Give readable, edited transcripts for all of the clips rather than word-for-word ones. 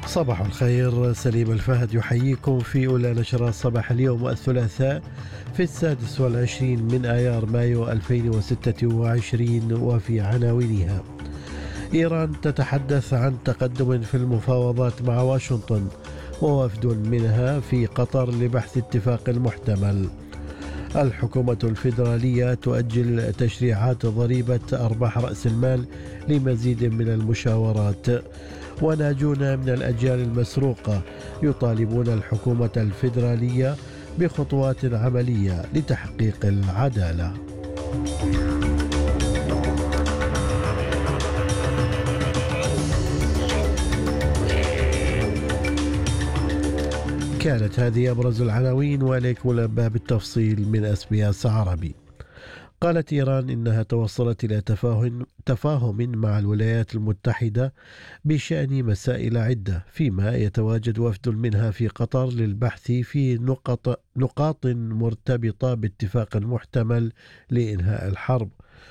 صباح الخير. سليم الفهد يحييكم في أولى نشرة صباح اليوم الثلاثاء في 26 من آيار مايو 2026، وفي عناوينها: إيران تتحدث عن تقدم في المفاوضات مع واشنطن، ووفد منها في قطر لبحث اتفاق محتمل. الحكومة الفيدرالية تؤجل تشريعات ضريبة أرباح رأس المال لمزيد من المشاورات. وناجون من الأجيال المسروقة يطالبون الحكومة الفيدرالية بخطوات عملية لتحقيق العدالة. كانت هذه أبرز العناوين، وإليكم الأنباء بالتفصيل من SBS عربي. قالت إيران إنها توصلت إلى تفاهم مع الولايات المتحدة بشأن مسائل عدة، فيما يتواجد وفد منها في قطر للبحث في نقاط مرتبطة باتفاق محتمل لإنهاء الحرب.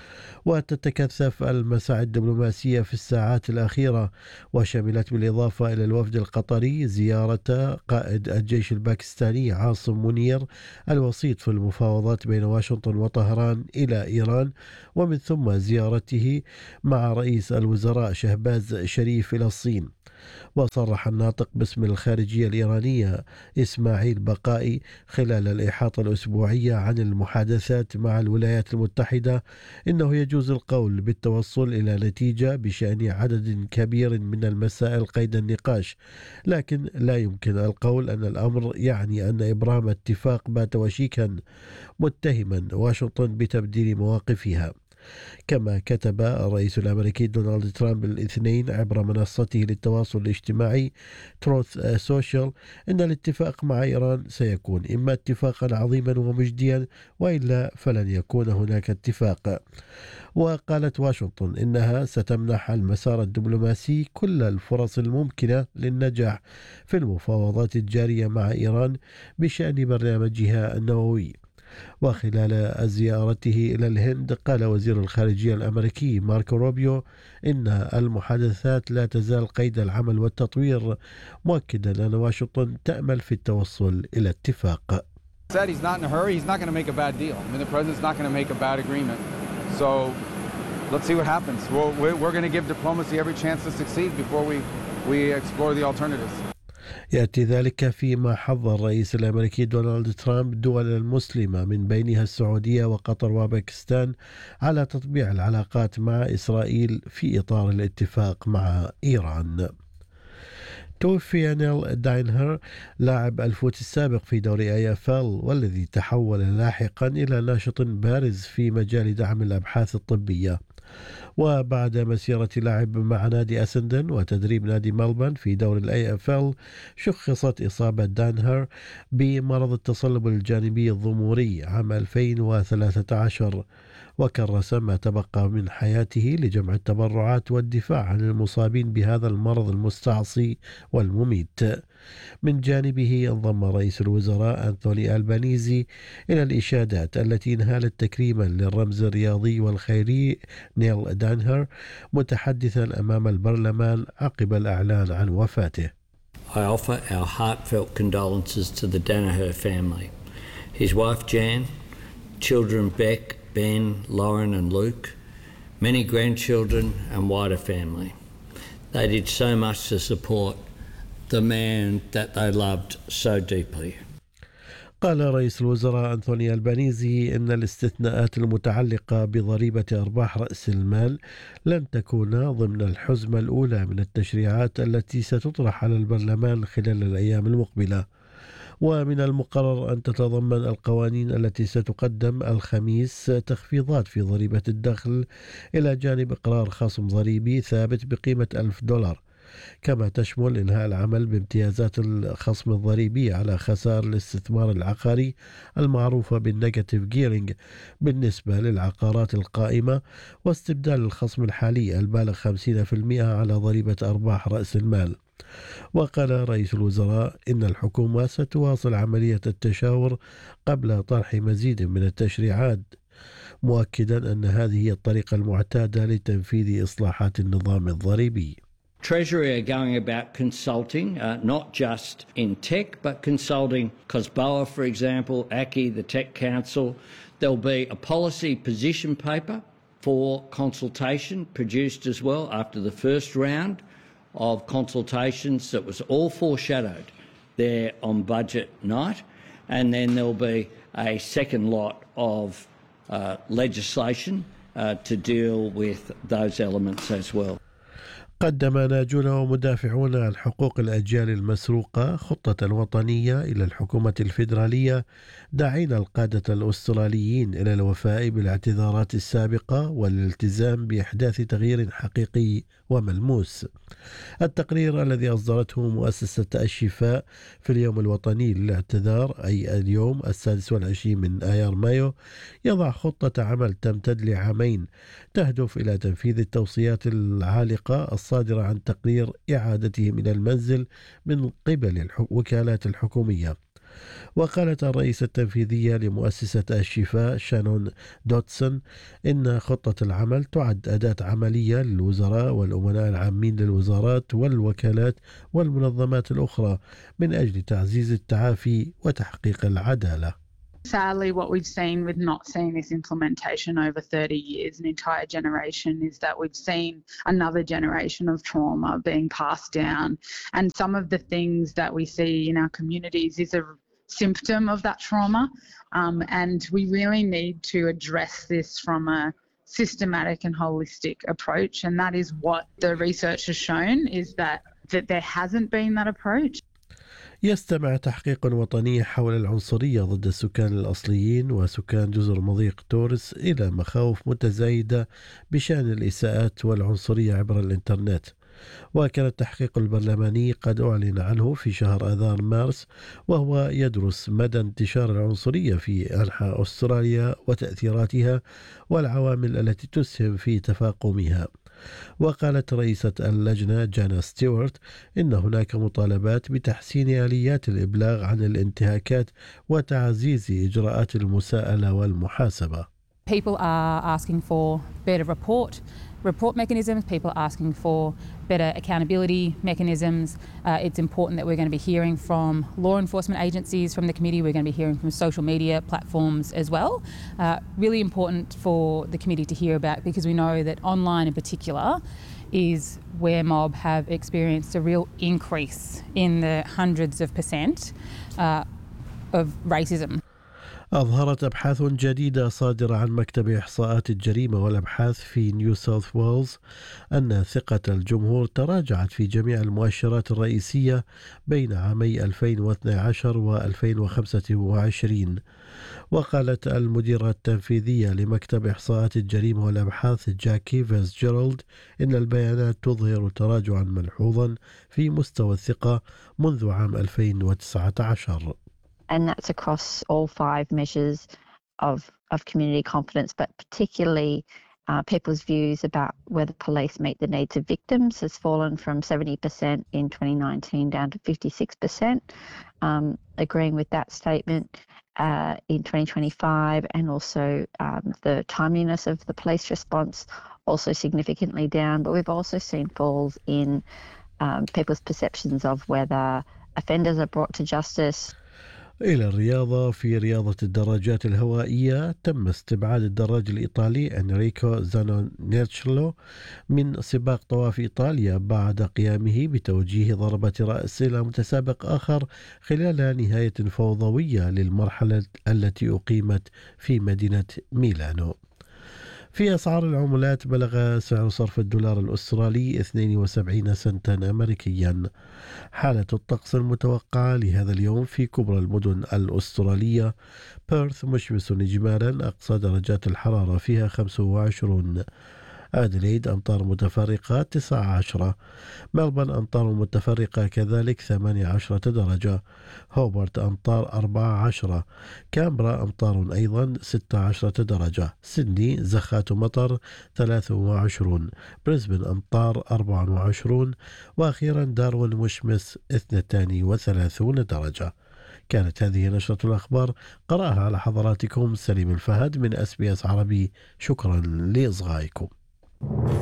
وتتكثف المساعي الدبلوماسية في الساعات الأخيرة، وشملت بالإضافة إلى الوفد القطري زيارة قائد الجيش الباكستاني عاصم منير الوسيط في المفاوضات بين واشنطن وطهران إلى إيران، ومن ثم زيارته مع رئيس الوزراء شهباز شريف إلى الصين. وصرح الناطق باسم الخارجية الإيرانية إسماعيل بقائي خلال الإحاطة الأسبوعية عن المحادثات مع الولايات المتحدة إنه يجوز القول بالتوصل إلى نتيجة بشأن عدد كبير من المسائل قيد النقاش، لكن لا يمكن القول أن الأمر يعني أن إبرام اتفاق بات وشيكا، متهما واشنطن بتبديل مواقفها. كما كتب الرئيس الأمريكي دونالد ترامب الاثنين عبر منصته للتواصل الاجتماعي تروث سوشيال إن الاتفاق مع إيران سيكون إما اتفاقا عظيما ومجديا، وإلا فلن يكون هناك اتفاق. وقالت واشنطن إنها ستمنح المسار الدبلوماسي كل الفرص الممكنة للنجاح في المفاوضات الجارية مع إيران بشأن برنامجها النووي. وخلال زيارته إلى الهند قال وزير الخارجية الأمريكي ماركو روبيو إن المحادثات لا تزال قيد العمل والتطوير، مؤكدا أن واشنطن تأمل في التوصل إلى اتفاق. Said he's not in a hurry. He's not going to make a bad deal. I mean, the president's not going to make a bad agreement. So let's see what happens. We're going to give diplomacy every chance to succeed before we explore the alternatives. يأتي ذلك فيما حض الرئيس الأمريكي دونالد ترامب الدول المسلمة من بينها السعودية وقطر وباكستان على تطبيع العلاقات مع إسرائيل في إطار الاتفاق مع إيران. توفي نيل داينهر لاعب الفوت السابق في دوري AFL، والذي تحول لاحقا إلى ناشط بارز في مجال دعم الأبحاث الطبية. وبعد مسيرة لاعب مع نادي أسندن وتدريب نادي ملبن في دور AFL، شخصت إصابة داينهر بمرض التصلب الجانبي الضموري عام 2013، وكرس ما تبقى من حياته لجمع التبرعات والدفاع عن المصابين بهذا المرض المستعصي والمميت. من جانبه انضم رئيس الوزراء أنتوني ألبانيزي إلى الإشادات التي انهالت تكريما للرمز الرياضي والخيري نيل داينهر، متحدثا أمام البرلمان عقب الإعلان عن وفاته. I offer our heartfelt condolences to the Danaher family, his wife Jan, children Beck, Ben, Lauren and Luke, many grandchildren and wider family. They did so much to support the man that they loved so deeply. قال رئيس الوزراء أنتوني ألبانيزي إن الاستثناءات المتعلقة بضريبة أرباح رأس المال لن تكون ضمن الحزمة الأولى من التشريعات التي ستطرح على البرلمان خلال الأيام المقبلة. ومن المقرر أن تتضمن القوانين التي ستقدم الخميس تخفيضات في ضريبة الدخل، إلى جانب إقرار خصم ضريبي ثابت بقيمة $1000. كما تشمل إنهاء العمل بامتيازات الخصم الضريبي على خسائر الاستثمار العقاري المعروفة بالنيجاتيف جيرينج بالنسبة للعقارات القائمة، واستبدال الخصم الحالي البالغ 50% على ضريبة أرباح رأس المال. وقال رئيس الوزراء إن الحكومة ستواصل عملية التشاور قبل طرح مزيد من التشريعات، مؤكدا أن هذه هي الطريقة المعتادة لتنفيذ إصلاحات النظام الضريبي. Treasury are going about consulting, not just in tech, but consulting COSBOA, for example, ACCI, the Tech Council. There'll be a policy position paper for consultation produced as well after the first round of consultations that was all foreshadowed there on budget night. And then there'll be a second lot of legislation to deal with those elements as well. قدم ناجون ومدافعون عن حقوق الأجيال المسروقة خطة وطنية إلى الحكومة الفيدرالية، داعين القادة الأستراليين إلى الوفاء بالاعتذارات السابقة والالتزام بإحداث تغيير حقيقي وملموس. التقرير الذي أصدرته مؤسسة الشفاء في اليوم الوطني للاعتذار، أي اليوم 26 من آيار مايو، يضع خطة عمل تمتد لعامين تهدف إلى تنفيذ التوصيات العالقة الصادرة عن تقرير إعادتهم إلى المنزل من قبل الوكالات الحكومية. وقالت الرئيسة التنفيذية لمؤسسة الشفاء شانون دوتسون إن خطة العمل تعد أداة عملية للوزراء والأمناء العامين للوزارات والوكالات والمنظمات الأخرى من أجل تعزيز التعافي وتحقيق العدالة. Sadly, what we've seen with not seeing this implementation over 30 years, an entire generation, is that we've seen another generation of trauma being passed down. And some of the things that we see in our communities is a symptom of that trauma. And we really need to address this from a systematic and holistic approach. And that is what the research has shown, is that there hasn't been that approach. يستمع تحقيق وطني حول العنصرية ضد السكان الأصليين وسكان جزر مضيق تورس إلى مخاوف متزايدة بشأن الإساءات والعنصرية عبر الإنترنت. وكان التحقيق البرلماني قد أعلن عنه في شهر آذار مارس، وهو يدرس مدى انتشار العنصرية في أنحاء أستراليا وتأثيراتها والعوامل التي تسهم في تفاقمها. وقالت رئيسة اللجنة جانا ستيوارت إن هناك مطالبات بتحسين آليات الإبلاغ عن الانتهاكات وتعزيز إجراءات المساءلة والمحاسبة. People are asking for better report mechanisms. People are asking for better accountability mechanisms. It's important that we're going to be hearing from law enforcement agencies from the committee. We're going to be hearing from social media platforms as well. Really important for the committee to hear about, because we know that online in particular is where mob have experienced a real increase in the hundreds of percent of racism. أظهرت أبحاث جديدة صادرة عن مكتب إحصاءات الجريمة والأبحاث في نيو ساوث ويلز أن ثقة الجمهور تراجعت في جميع المؤشرات الرئيسية بين عامي 2012 و 2025. وقالت المديرة التنفيذية لمكتب إحصاءات الجريمة والأبحاث جاكي فيزجيرالد إن البيانات تظهر تراجعا ملحوظا في مستوى الثقة منذ عام 2019. And that's across all 5 measures of community confidence, but particularly people's views about whether police meet the needs of victims has fallen from 70% in 2019 down to 56%. Agreeing with that statement in 2025, and also the timeliness of the police response also significantly down. But we've also seen falls in people's perceptions of whether offenders are brought to justice. إلى الرياضة. في رياضة الدراجات الهوائية تم استبعاد الدراج الإيطالي أنريكو زانونيتشلو من سباق طواف إيطاليا بعد قيامه بتوجيه ضربة رأس إلى متسابق آخر خلال نهاية فوضوية للمرحلة التي أقيمت في مدينة ميلانو. في أسعار العملات بلغ سعر صرف الدولار الأسترالي 72 سنتا أمريكيا. حالة الطقس المتوقعة لهذا اليوم في كبرى المدن الأسترالية: بيرث مشمس إجمالا، أقصى درجات الحرارة فيها 25. أديليد أمطار متفرقة 19. ملبورن أمطار متفرقة كذلك 18 درجة. هوبرت أمطار 14. كامبرا أمطار أيضا 16 درجة. سيدني زخات مطر 23. بريسبن أمطار 24. وأخيرا داروين مشمس 32 درجة. كانت هذه نشرة الأخبار، قرأها على حضراتكم سليم الفهد من SBS عربي. شكرا لإصغائكم.